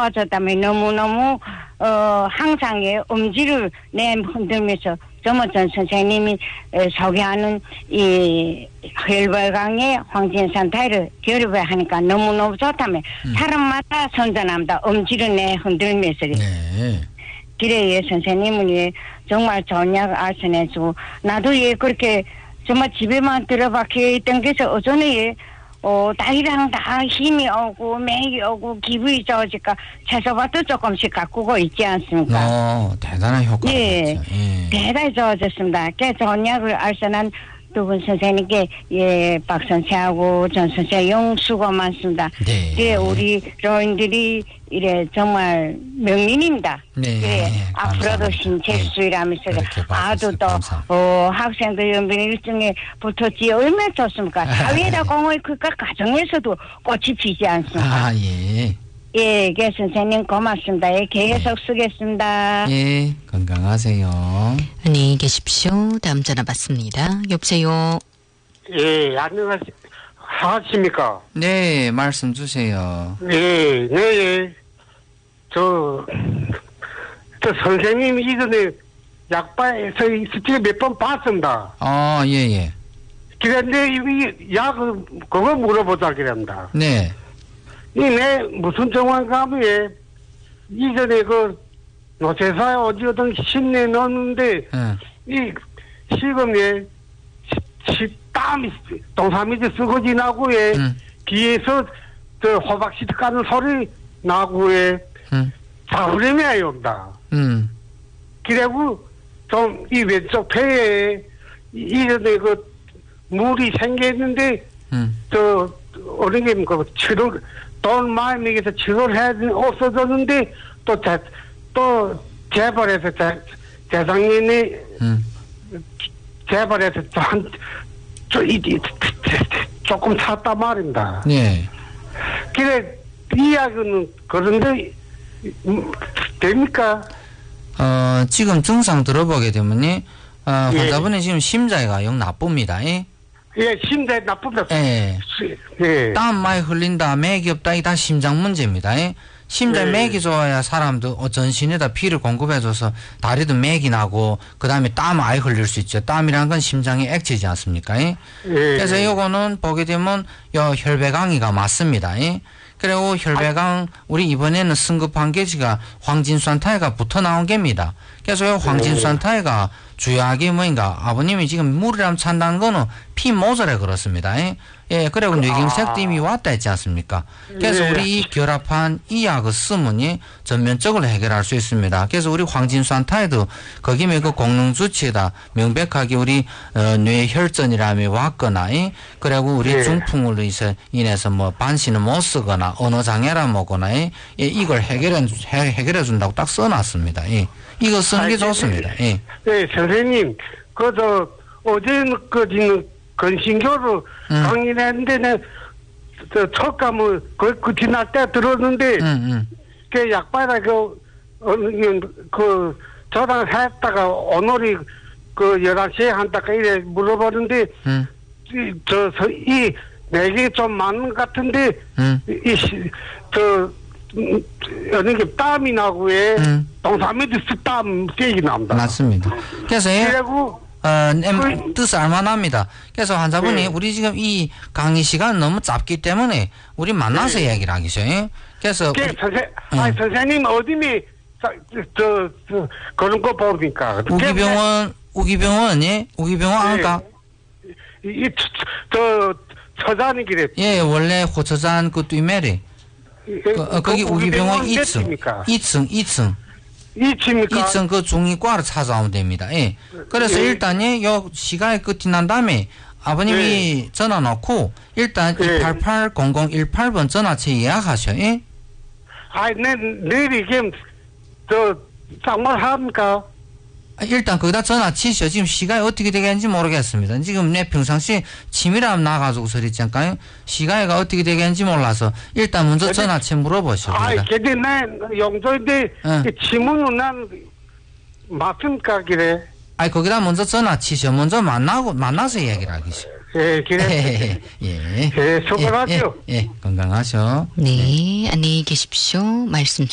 좋아졌다면 너무너무 항상 엄지를 흔들면서 정모전 선생님이 소개하는 이 혈발강의 황진산타이를 교류를 하니까 너무너무 좋다면 사람마다 선전합니다. 엄지를 흔들면서. 네. 그래 선생님은 정말 좋은 약 알선해주고 나도 그렇게 정말 집에만 들어박혀 있던 게서 어전에 딸이랑 다 힘이 오고 맥이 오고 기분이 좋아지니까 채소밭도 조금씩 가꾸고 있지 않습니까? 대단한 효과가 있죠. 대단히 좋아졌습니다. 좋은 약을 알선한 두 분 선생님께 박 선생하고 전 선생 영수가 많습니다. 네. 우리 노인들이 정말 명인입니다. 네. 앞으로도 신체 수술하면서 아도 또 학생들 연변 일정에 붙었지 얼마나 좋습니까? 사회에다 공헌이 그니까 가정에서도 꽃이 피지 않습니까? 예, 선생님 고맙습니다. 계속 쓰겠습니다. 예, 건강하세요. 안녕히 계십시오. 다음 전화 받습니다. 여보세요. 예, 안녕하십니까? 네, 말씀 주세요. 네. 저 선생님 이전에 약바에서 스티커 몇 번 봤습니다. 예. 그런데 이 약을 그거 물어보자 그럽니다. 네. 내 무슨 정황 가면 이전에 노체사에 어디든 심내 넣었는데 이 지금에 땀이 동사미지 쓰고 지나고 뒤에서 저 호박씨트 까는 소리 나고 자후렴이 온다. 그리고 좀 이 왼쪽 폐에 이전에 물이 생겼는데 어느 게 치료 돈 많이 먹여서 치료를 해야 없어졌는데 또 재발해서 재작년에 재발해서 조금 찼단 말입니다. 네. 그래 이야기는 그런데 됩니까? 지금 증상 들어보게 되면요, 환자분이 지금 심장이가 영 나쁩니다. 심장이 나쁩니다. 땀 많이 흘린다, 맥이 없다, 이 다 심장 문제입니다. 심장 맥이 좋아야 사람도 전신에다 피를 공급해줘서 다리도 맥이 나고 그 다음에 땀 아예 흘릴 수 있죠. 땀이란 건 심장의 액체지 않습니까? 그래서 요거는 보게 되면 혈배강이가 맞습니다. 그리고 혈배강 우리 이번에는 승급한 게지가 황진수한타이가 붙어 나온 게입니다. 그래서 요 황진수한타이가 주요하게 뭐인가 아버님이 지금 물이랑 찬다는 거는 피 모자라 그렇습니다. 그리고 뇌경색도 이미 왔다 했지 않습니까? 그래서 우리 이 결합한 이 약을 쓰면 전면적으로 해결할 수 있습니다. 그래서 우리 황진수한타이도 거기에 그 공능 주치에다 명백하게 우리 뇌혈전이라며 왔거나 그리고 우리 중풍으로 인해서 뭐 반신을 못 쓰거나 언어 장애라 먹거나 이걸 해결해 준다고 딱 써놨습니다. 이거 쓰는 게 좋습니다. 네, 선생님, 어제는 건신교를 강의를 했는데, 첫 감을 지날 때 들었는데, 그 약발에 저랑 했다가, 오늘이 11시에 한다가 이래 물어보는데, 내게 좀 맞는 것 같은데, 어느 게 땀이 나고 동사미도 땀 세게 납니다. 맞습니다. 그래서 뜻을 알만합니다. 그래서 환자분이 우리 지금 이 강의 시간 너무 짧기 때문에 우리 만나서 얘기를 하기죠. 그래서 선생님 어디니 그런 거 보니까 우기병원 안가 처자는 길에 원래 호처잔 그 뒷면에 거기 우기병원 2층 2층 그 중의과를 찾아오면 됩니다. 그래서 일단 요 시간이 끝이 난 다음에 아버님이 전화 놓고 일단 288-0018번 전화체 예약하셔. 내일이 지금 정말 합니까? 일단 거기다 전화 치시죠. 지금 시간이 어떻게 되겠는지 모르겠습니다. 지금 내 평상시에 치밀함 나가지고 서리잖아요. 시간이 어떻게 되겠는지 몰라서 일단 먼저 전화체 물어보시죠. 근데 난 용조인데 치문은 난 맞습니까 그래? 거기다 먼저 전화 치시죠. 먼저 만나서 얘기를 하기죠. 그래. 수고하세요. 건강하셔. 네, 안녕히 계십시오. 말씀